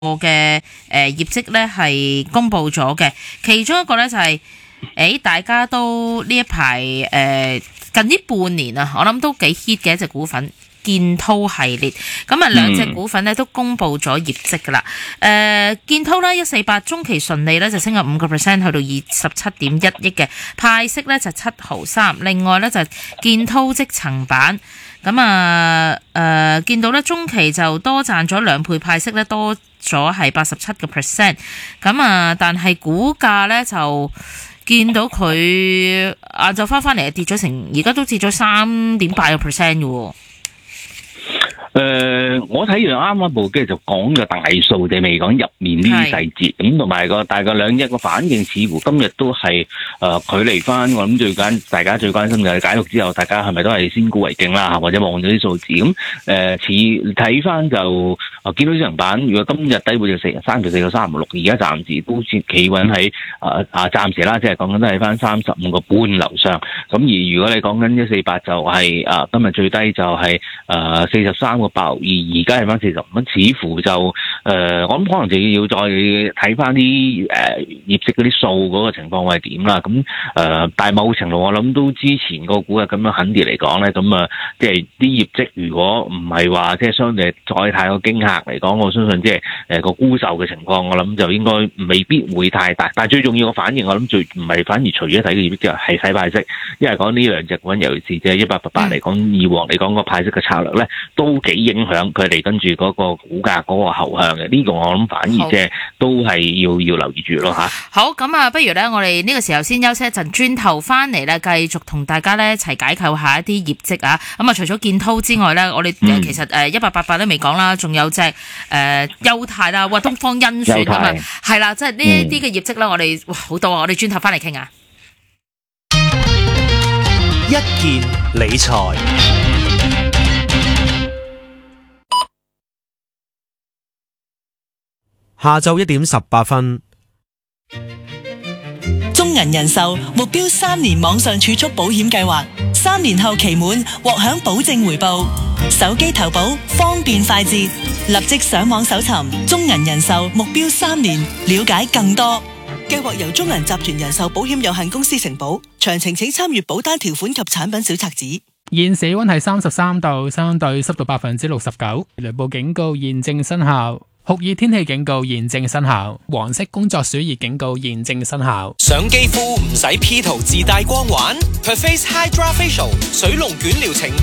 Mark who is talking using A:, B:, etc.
A: 嘅業績咧係公布咗嘅，其中一個咧就係、大家都呢一排近呢半年啊，我諗都幾 hit 嘅一隻股份。建滔系列咁啊，兩隻股份咧都公布咗業績噶啦。建滔咧148中期純利咧就升咗5%，去到27.1億嘅派息咧就7毫3。另外咧就建滔積層板咁啊，見到咧中期就多賺咗2倍派息咧，多咗係87%。咁啊，但係股價咧就見到佢就翻嚟跌咗成，而家都跌咗3.8%嘅喎。
B: 我睇完啱一部機就講個大數，就未講入面呢啲細節，咁同埋個大概2億個反應，似乎今日都係距離翻。我諗大家最關心就係解讀之後，大家係咪都係先沽為敬啦，或者望咗啲數字咁？似睇翻就見到啲成板，如果今日低會就34.36，而家暫時都企穩喺暫時啦，即係講緊都係翻35個半樓上。咁而如果你講緊148就係今日最低就係43個8，而家係翻45蚊，似乎就我諗可能就要再睇翻啲業績嗰啲數嗰個情況會係點啦。咁但係某程度我諗都之前個股價咁樣肯跌嚟講咧，咁即係啲業績如果唔係話即係相對再太過驚嚇嚟講，我相信即係個沽售嘅情況，我諗就應該未必會太大。但係最重要嘅反應，我諗最唔係反而除咗睇個業績之外，係睇派息，因為講呢兩隻股份，尤其是即係1888嚟講，以往嚟講個派息嘅策略咧，都幾影響佢哋跟住嗰個股價嗰個後向嘅。呢個我諗反而即係都係要留意住咯吓。
A: 好，咁不如咧，我哋呢個時候先休息一陣，轉頭翻嚟咧，繼續同大家咧一齊解構下一啲業績啊。咁除咗建滔之外咧，我哋其實1888都未講啦，仲有隻優泰啦，東方甄選咁啊，係啦，即係呢一啲嘅業績咧，我哋好多啊，我哋轉頭翻嚟傾啊。
C: 一件理財。下晝1點18分。
D: 中銀人壽目標3年網上儲蓄保險計劃，3年後期滿獲享保證回報，手機投保方便快捷，立即上網搜尋中銀人壽目標3年，了解更多。計劃由中銀集團人壽保險有限公司承保，詳情請參閱保單條款及產品小冊子。
E: 現時溫係33度，相對濕度69%，雷暴警告現正生效。酷熱天氣警告現正生效，黃色工作暑熱警告現正生效。
F: 上肌膚唔使 P 圖自帶光環 ，Perface Hydra Facial 水龍捲療程。